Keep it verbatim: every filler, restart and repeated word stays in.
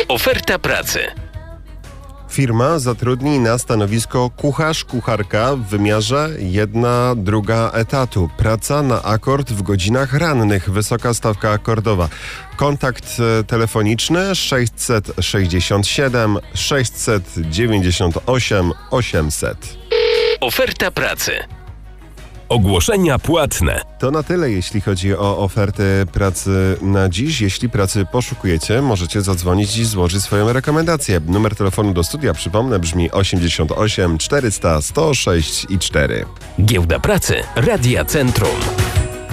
Oferta pracy. Firma zatrudni na stanowisko kucharz, kucharka w wymiarze jedna druga etatu. Praca na akord w godzinach rannych. Wysoka stawka akordowa. Kontakt telefoniczny sześćset sześćdziesiąt siedem sześćset dziewięćdziesiąt osiem osiemset. Oferta pracy. Ogłoszenia płatne. To na tyle, jeśli chodzi o oferty pracy na dziś. Jeśli pracy poszukujecie, możecie zadzwonić i złożyć swoją rekomendację. Numer telefonu do studia, przypomnę, brzmi osiemdziesiąt osiem czterysta sto sześć i cztery. Giełda Pracy Radia Centrum.